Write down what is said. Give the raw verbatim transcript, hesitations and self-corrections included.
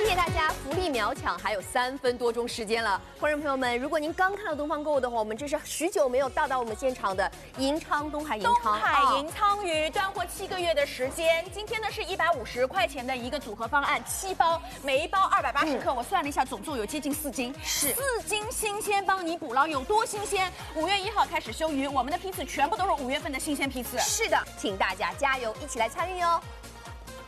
谢大家，福利秒抢，还有三分多钟时间了。观众朋友们，如果您刚看到东方购物的话，我们这是许久没有到达我们现场的银昌东海银昌。 东海银鲳鱼断货七个月的时间，今天呢是一百五十块钱的一个组合方案，七包，每一包二百八十克，嗯、我算了一下，总重有接近四斤，是四斤新鲜，帮你捕捞有多新鲜？五月一号开始休渔，我们的批次全部都是五月份的新鲜批次。 是的，请大家加油，一起来参与哦。